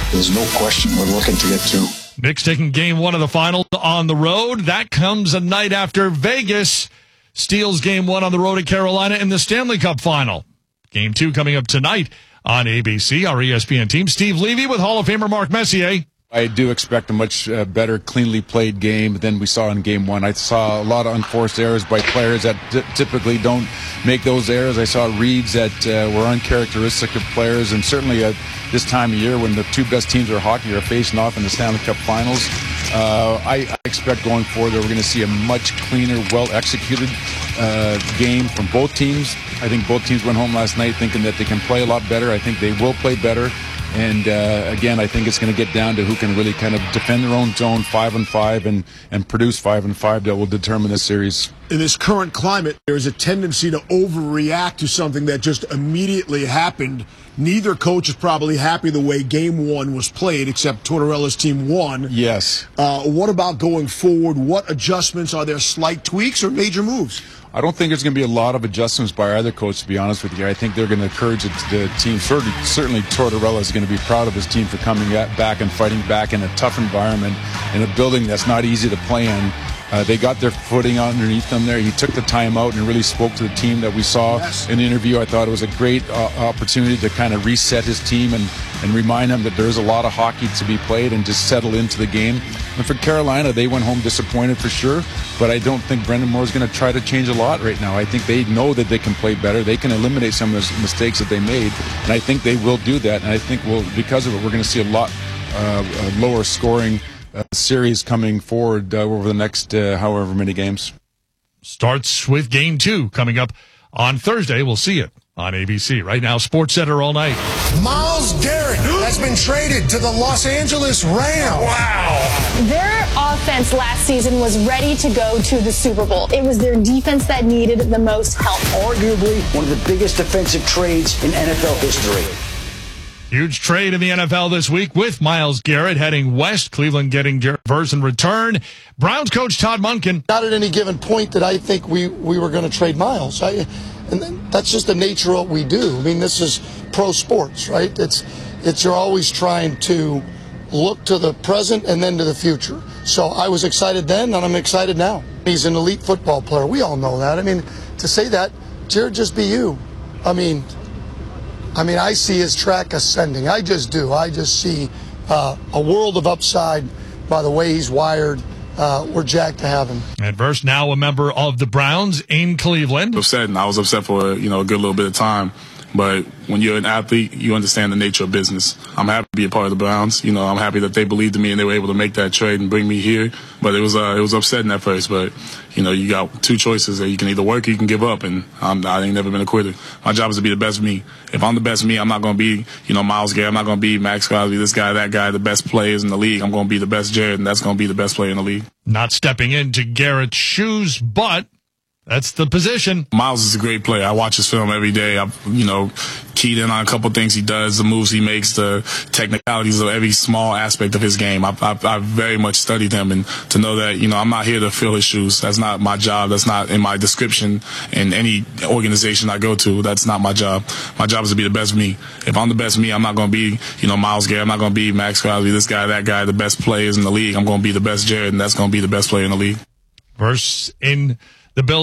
there's no question we're looking to get to. Knicks taking game one of the final on the road. That comes a night after Vegas steals game one on the road at Carolina in the Stanley Cup final. Game two coming up tonight on ABC. Our ESPN team, Steve Levy with Hall of Famer Mark Messier. I do expect a much better, cleanly played game than we saw in game one. I saw a lot of unforced errors by players that typically don't make those errors. I saw reads that were uncharacteristic of players, and certainly at this time of year when the two best teams of hockey are facing off in the Stanley Cup Finals, I expect going forward that we're going to see a much cleaner, well-executed game from both teams. I think both teams went home last night thinking that they can play a lot better. I think they will play better. And again, I think it's going to get down to who can really kind of defend their own zone 5-on-5 and produce 5-on-5 that will determine the series. In this current climate, there's a tendency to overreact to something that just immediately happened. Neither coach is probably happy the way game one was played, except Tortorella's team won. Yes. What about going forward? What adjustments? Are there slight tweaks or major moves? I don't think there's going to be a lot of adjustments by either coach, to be honest with you. I think they're going to encourage the team. Certainly Tortorella is going to be proud of his team for coming back and fighting back in a tough environment, in a building that's not easy to play in. They got their footing underneath them there. He took the time out and really spoke to the team that we saw in the interview. I thought it was a great opportunity to kind of reset his team and remind them that there's a lot of hockey to be played and just settle into the game. And for Carolina, they went home disappointed for sure, but I don't think Brendan Moore is going to try to change a lot right now. I think they know that they can play better. They can eliminate some of the mistakes that they made, and I think they will do that. And I think because of it, we're going to see a lot lower scoring series coming forward over the next however many games. Starts with game two coming up on Thursday. We'll see it on ABC. Right now, Sports Center all night. Myles Garrett has been traded to the Los Angeles Rams. Wow. Their offense last season was ready to go to the Super Bowl. It was their defense that needed the most help. Arguably one of the biggest defensive trades in NFL history. Huge trade in the NFL this week with Myles Garrett heading west. Cleveland getting Jared Verse in return. Browns coach Todd Monken. Not at any given point that I think we were going to trade Myles. And that's just the nature of what we do. I mean, this is pro sports, right? It's you're always trying to look to the present and then to the future. So I was excited then, and I'm excited now. He's an elite football player. We all know that. I mean, to say that, Jared, just be you. I mean, I see his track ascending. I just do. I just see a world of upside by the way he's wired. We're jacked to have him. And Verse now a member of the Browns in Cleveland. Upset, and I was upset for a good little bit of time. But when you're an athlete, you understand the nature of business. I'm happy to be a part of the Browns. I'm happy that they believed in me and they were able to make that trade and bring me here. But it was upsetting at first. But you got two choices: that you can either work or you can give up. And I ain't never been a quitter. My job is to be the best of me. If I'm the best of me, I'm not going to be Myles Garrett. I'm not going to be Max Crosby, this guy, that guy, the best players in the league. I'm going to be the best Jared, and that's going to be the best player in the league. Not stepping into Garrett's shoes, but that's the position. Myles is a great player. I watch his film every day. I've, keyed in on a couple things he does, the moves he makes, the technicalities of every small aspect of his game. I've very much studied him, and to know that, I'm not here to fill his shoes. That's not my job. That's not in my description in any organization I go to. That's not my job. My job is to be the best of me. If I'm the best of me, I'm not going to be, Myles Garrett. I'm not going to be Max Crosby, this guy, that guy, the best players in the league. I'm going to be the best Jared, and that's going to be the best player in the league. Verse in the building.